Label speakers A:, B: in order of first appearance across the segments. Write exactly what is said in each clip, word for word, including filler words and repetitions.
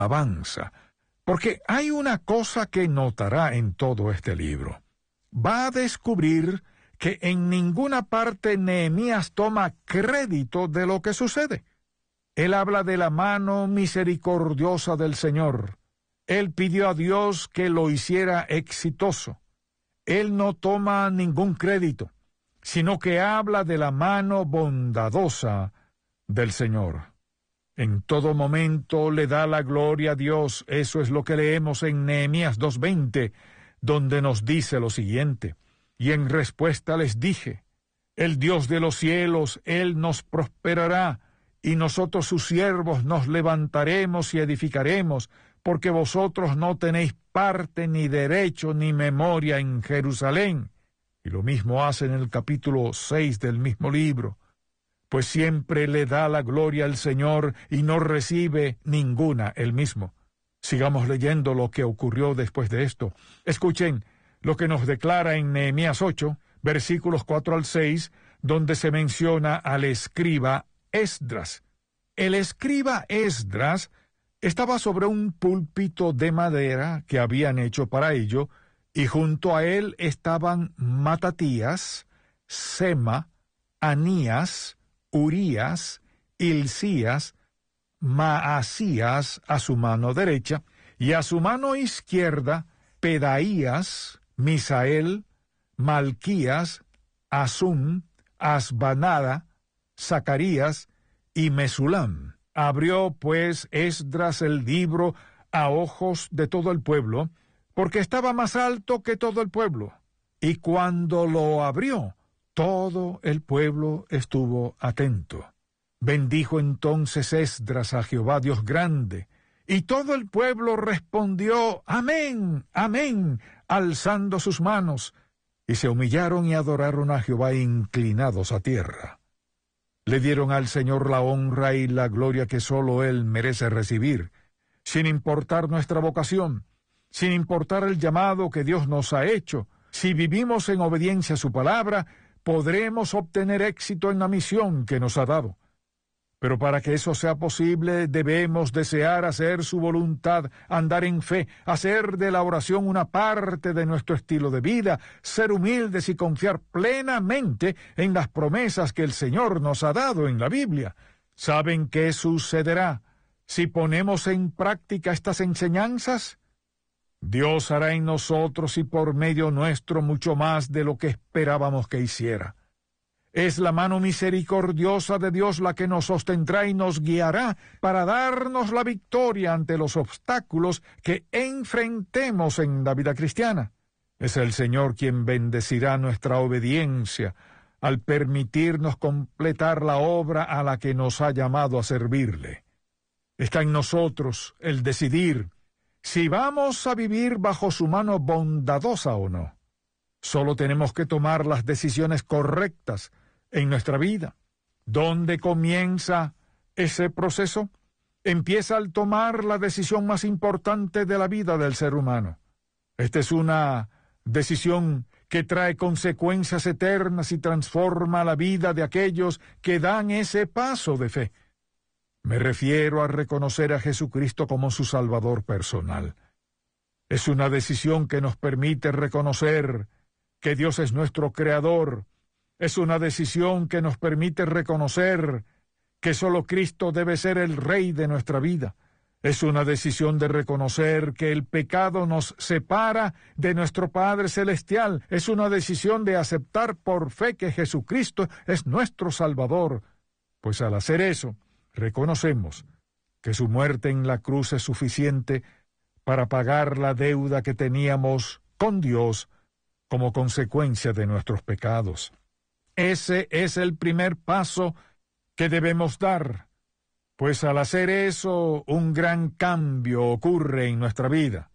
A: avanza, porque hay una cosa que notará en todo este libro. Va a descubrir que en ninguna parte Nehemías toma crédito de lo que sucede. Él habla de la mano misericordiosa del Señor. Él pidió a Dios que lo hiciera exitoso. Él no toma ningún crédito, sino que habla de la mano bondadosa del Señor. En todo momento le da la gloria a Dios. Eso es lo que leemos en Nehemías dos veinte, donde nos dice lo siguiente: y en respuesta les dije, el Dios de los cielos, Él nos prosperará, y nosotros sus siervos nos levantaremos y edificaremos, porque vosotros no tenéis parte ni derecho ni memoria en Jerusalén. Y lo mismo hace en el capítulo seis del mismo libro, pues siempre le da la gloria al Señor y no recibe ninguna él mismo. Sigamos leyendo lo que ocurrió después de esto. Escuchen lo que nos declara en Nehemías ocho, versículos cuatro al seis, donde se menciona al escriba Esdras. El escriba Esdras estaba sobre un púlpito de madera que habían hecho para ello, y junto a él estaban Matatías, Sema, Anías, Urías, Hilcías, Maasías a su mano derecha, y a su mano izquierda Pedaías, Misael, Malquías, Asum, Asbanada, Zacarías y Mesulam. Abrió pues Esdras el libro a ojos de todo el pueblo, porque estaba más alto que todo el pueblo. Y cuando lo abrió, todo el pueblo estuvo atento. Bendijo entonces Esdras a Jehová Dios grande, y todo el pueblo respondió, amén, amén, alzando sus manos, y se humillaron y adoraron a Jehová inclinados a tierra. Le dieron al Señor la honra y la gloria que sólo Él merece recibir, sin importar nuestra vocación, sin importar el llamado que Dios nos ha hecho. Si vivimos en obediencia a su palabra, podremos obtener éxito en la misión que nos ha dado. Pero para que eso sea posible, debemos desear hacer su voluntad, andar en fe, hacer de la oración una parte de nuestro estilo de vida, ser humildes y confiar plenamente en las promesas que el Señor nos ha dado en la Biblia. ¿Saben qué sucederá si ponemos en práctica estas enseñanzas? Dios hará en nosotros y por medio nuestro mucho más de lo que esperábamos que hiciera. Es la mano misericordiosa de Dios la que nos sostendrá y nos guiará para darnos la victoria ante los obstáculos que enfrentemos en la vida cristiana. Es el Señor quien bendecirá nuestra obediencia al permitirnos completar la obra a la que nos ha llamado a servirle. Está en nosotros el decidir si vamos a vivir bajo su mano bondadosa o no. Solo tenemos que tomar las decisiones correctas en nuestra vida. ¿Dónde comienza ese proceso? Empieza al tomar la decisión más importante de la vida del ser humano. Esta es una decisión que trae consecuencias eternas y transforma la vida de aquellos que dan ese paso de fe. Me refiero a reconocer a Jesucristo como su Salvador personal. Es una decisión que nos permite reconocer que Dios es nuestro Creador. Es una decisión que nos permite reconocer que solo Cristo debe ser el Rey de nuestra vida. Es una decisión de reconocer que el pecado nos separa de nuestro Padre Celestial. Es una decisión de aceptar por fe que Jesucristo es nuestro Salvador. Pues al hacer eso, reconocemos que su muerte en la cruz es suficiente para pagar la deuda que teníamos con Dios como consecuencia de nuestros pecados. Ese es el primer paso que debemos dar, pues al hacer eso, un gran cambio ocurre en nuestra vida.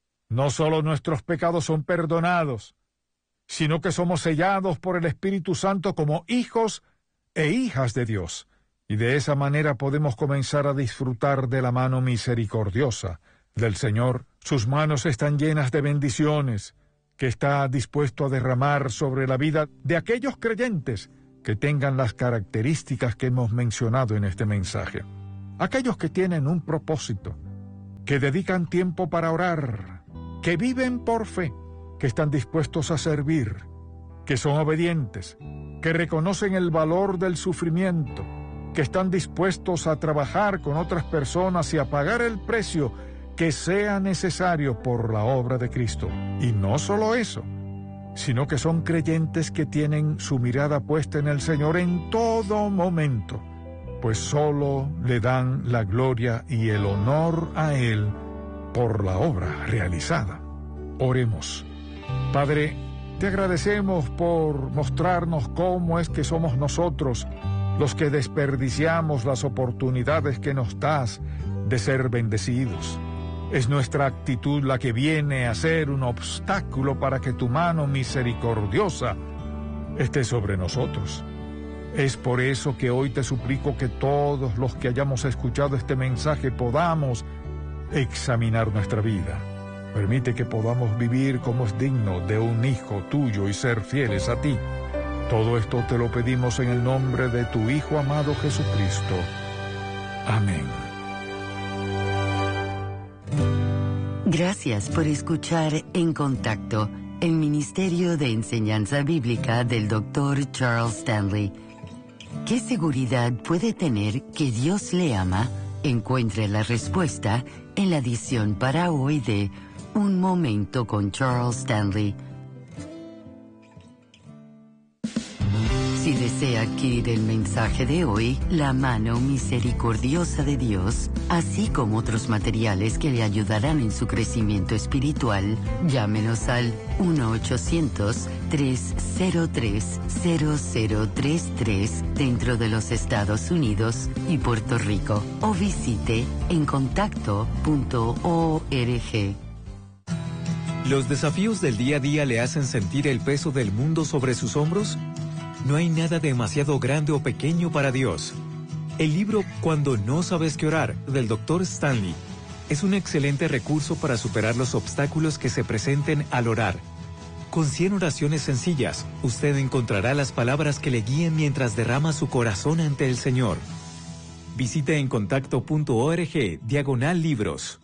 A: No solo nuestros pecados son perdonados, sino que somos sellados por el Espíritu Santo como hijos e hijas de Dios, y de esa manera podemos comenzar a disfrutar de la mano misericordiosa del Señor. Sus manos están llenas de bendiciones, que está dispuesto a derramar sobre la vida de aquellos creyentes que tengan las características que hemos mencionado en este mensaje. Aquellos que tienen un propósito, que dedican tiempo para orar, que viven por fe, que están dispuestos a servir, que son obedientes, que reconocen el valor del sufrimiento, que están dispuestos a trabajar con otras personas y a pagar el precio que sea necesario por la obra de Cristo. Y no solo eso, sino que son creyentes que tienen su mirada puesta en el Señor en todo momento, pues solo le dan la gloria y el honor a Él por la obra realizada. Oremos. Padre, te agradecemos por mostrarnos cómo es que somos nosotros los que desperdiciamos las oportunidades que nos das de ser bendecidos. Es nuestra actitud la que viene a ser un obstáculo para que tu mano misericordiosa esté sobre nosotros. Es por eso que hoy te suplico que todos los que hayamos escuchado este mensaje podamos examinar nuestra vida. Permite que podamos vivir como es digno de un hijo tuyo y ser fieles a ti. Todo esto te lo pedimos en el nombre de tu Hijo amado Jesucristo. Amén.
B: Gracias por escuchar En Contacto, el Ministerio de Enseñanza Bíblica del doctor Charles Stanley. ¿Qué seguridad puede tener que Dios le ama? Encuentre la respuesta en la edición para hoy de Un Momento con Charles Stanley. Si desea adquirir el mensaje de hoy, La Mano Misericordiosa de Dios, así como otros materiales que le ayudarán en su crecimiento espiritual, llámenos al uno ochocientos, tres cero tres, cero cero tres tres dentro de los Estados Unidos y Puerto Rico o visite en contacto punto org.
C: ¿Los desafíos del día a día le hacen sentir el peso del mundo sobre sus hombros? No hay nada demasiado grande o pequeño para Dios. El libro Cuando no sabes qué orar, del doctor Stanley, es un excelente recurso para superar los obstáculos que se presenten al orar. Con cien oraciones sencillas, usted encontrará las palabras que le guíen mientras derrama su corazón ante el Señor. Visite en contacto punto org, diagonal libros.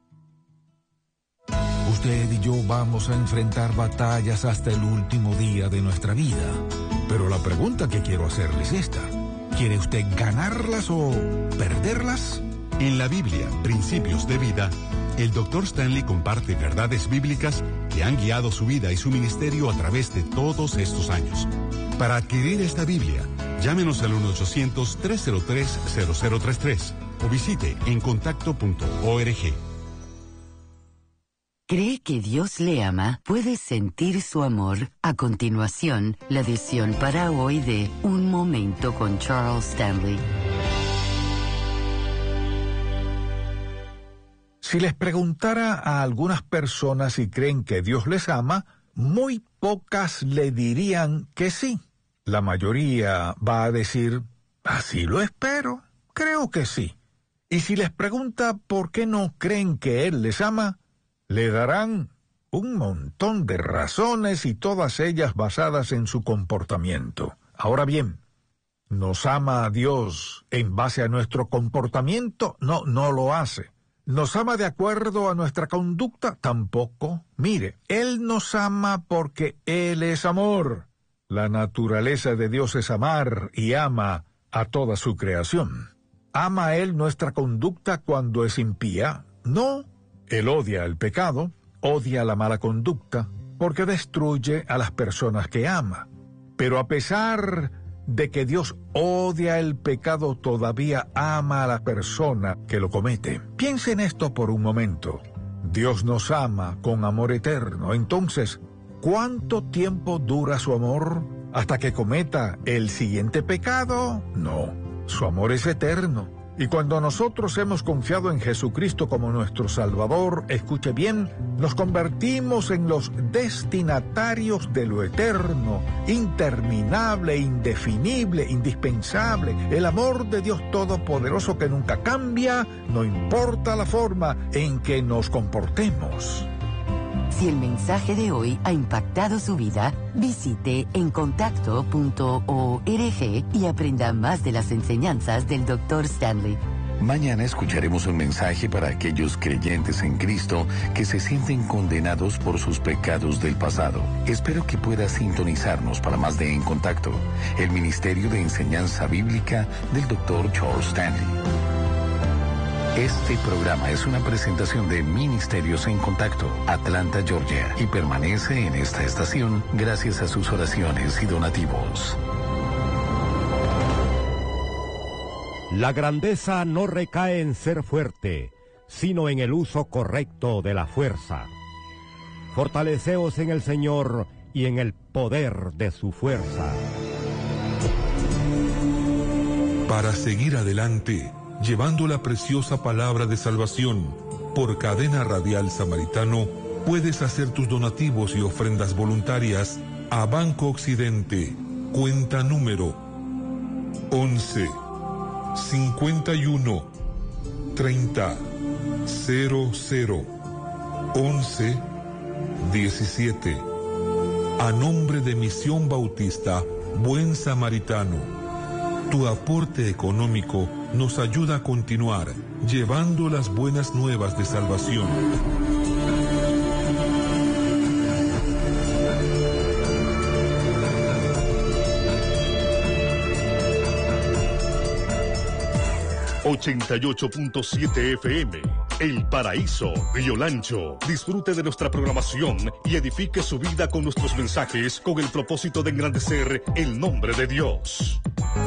D: Usted y yo vamos a enfrentar batallas hasta el último día de nuestra vida. Pero la pregunta que quiero hacerle es esta. ¿Quiere usted ganarlas o perderlas?
E: En la Biblia, Principios de Vida, el doctor Stanley comparte verdades bíblicas que han guiado su vida y su ministerio a través de todos estos años. Para adquirir esta Biblia, llámenos al uno ochocientos, tres cero tres, cero cero tres tres o visite en contacto punto org.
B: ¿Cree que Dios le ama? ¿Puede sentir su amor? A continuación, la edición para hoy de Un Momento con Charles Stanley.
A: Si les preguntara a algunas personas si creen que Dios les ama, muy pocas le dirían que sí. La mayoría va a decir, así lo espero, creo que sí. Y si les pregunta por qué no creen que Él les ama, le darán un montón de razones y todas ellas basadas en su comportamiento. Ahora bien, ¿nos ama a Dios en base a nuestro comportamiento? No, no lo hace. ¿Nos ama de acuerdo a nuestra conducta? Tampoco. Mire, Él nos ama porque Él es amor. La naturaleza de Dios es amar y ama a toda su creación. ¿Ama Él nuestra conducta cuando es impía? No. Él odia el pecado, odia la mala conducta, porque destruye a las personas que ama. Pero a pesar de que Dios odia el pecado, todavía ama a la persona que lo comete. Piense en esto por un momento. Dios nos ama con amor eterno. Entonces, ¿cuánto tiempo dura su amor? ¿Hasta que cometa el siguiente pecado? No, su amor es eterno. Y cuando nosotros hemos confiado en Jesucristo como nuestro Salvador, escuche bien, nos convertimos en los destinatarios de lo eterno, interminable, indefinible, indispensable, el amor de Dios Todopoderoso que nunca cambia, no importa la forma en que nos comportemos.
B: Si el mensaje de hoy ha impactado su vida, visite en contacto punto org y aprenda más de las enseñanzas del doctor Stanley.
F: Mañana escucharemos un mensaje para aquellos creyentes en Cristo que se sienten condenados por sus pecados del pasado. Espero que puedas sintonizarnos para más de En Contacto, el Ministerio de Enseñanza Bíblica del doctor Charles Stanley. Este programa es una presentación de Ministerios en Contacto, Atlanta, Georgia, y permanece en esta estación gracias a sus oraciones y donativos.
G: La grandeza no recae en ser fuerte, sino en el uso correcto de la fuerza. Fortaleceos en el Señor y en el poder de su fuerza.
H: Para seguir adelante, llevando la preciosa palabra de salvación, por Cadena Radial Samaritano, puedes hacer tus donativos y ofrendas voluntarias a Banco Occidente, cuenta número once, cincuenta y uno, treinta, cero cero, once, diecisiete. A nombre de Misión Bautista Buen Samaritano, tu aporte económico nos ayuda a continuar llevando las buenas nuevas de salvación.
I: ochenta y ocho punto siete F M, El Paraíso, Río Lancho. Disfrute de nuestra programación y edifique su vida con nuestros mensajes con el propósito de engrandecer el nombre de Dios.